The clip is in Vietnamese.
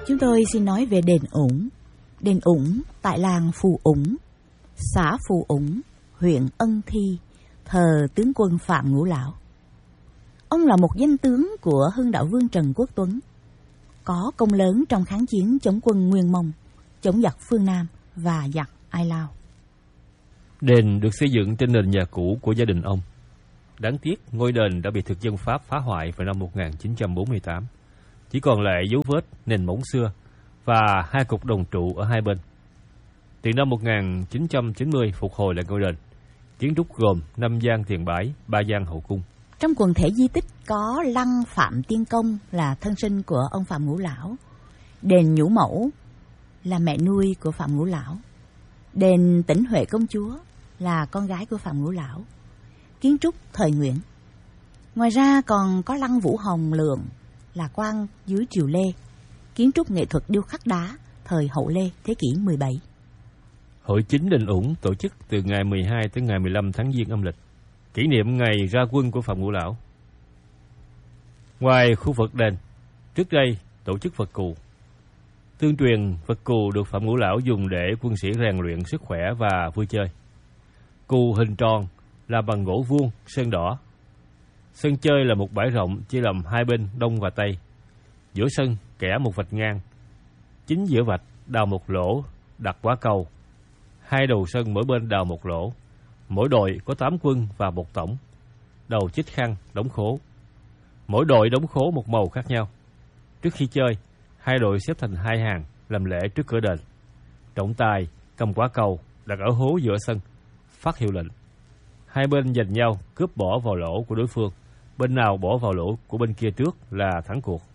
Chúng tôi xin nói về đền Ủng. Đền Ủng tại làng Phù Ủng, xã Phù Ủng, huyện Ân Thi, thờ tướng quân Phạm Ngũ Lão. Ông là một danh tướng của Hưng Đạo Vương Trần Quốc Tuấn, có công lớn trong kháng chiến chống quân Nguyên Mông, chống giặc phương Nam và giặc Ai Lao. Đền được xây dựng trên nền nhà cũ của gia đình ông. Đáng tiếc, ngôi đền đã bị thực dân Pháp phá hoại vào năm 1948. Chỉ còn lại dấu vết nền móng xưa và hai cột đồng trụ ở hai bên. Từ năm 1990 phục hồi lại ngôi đền. Kiến trúc gồm 5 gian tiền bái, 3 gian hậu cung. Trong quần thể di tích có lăng Phạm Tiên Công là thân sinh của ông Phạm Ngũ Lão, đền Nhũ Mẫu là mẹ nuôi của Phạm Ngũ Lão, đền Tĩnh Huệ Công Chúa là con gái của Phạm Ngũ Lão, kiến trúc thời Nguyễn. Ngoài ra còn có lăng Vũ Hồng Lượng là quan dưới triều Lê, kiến trúc nghệ thuật điêu khắc đá thời Hậu Lê thế kỷ 17. Hội chính đền Ủng tổ chức từ ngày 12 tới ngày 15 tháng Giêng âm lịch, kỷ niệm ngày ra quân của Phạm Ngũ Lão. Ngoài khu vực đền, trước đây tổ chức Phật cù. Tương truyền Phật cù được Phạm Ngũ Lão dùng để quân sĩ rèn luyện sức khỏe và vui chơi. Cù hình tròn làm bằng gỗ vuông, sơn đỏ. Sân chơi là một bãi rộng chia làm hai bên đông và tây. Giữa sân kẻ một vạch ngang. Chính giữa vạch đào một lỗ, đặt quả cầu. Hai đầu sân mỗi bên đào một lỗ. Mỗi đội có 8 quân và một tổng. Đầu chích khăn, đóng khố. Mỗi đội đóng khố một màu khác nhau. Trước khi chơi, hai đội xếp thành hai hàng làm lễ trước cửa đền. Trọng tài cầm quả cầu đặt ở hố giữa sân, phát hiệu lệnh. Hai bên giành nhau cướp bỏ vào lỗ của đối phương. Bên nào bỏ vào lỗ của bên kia trước là thắng cuộc.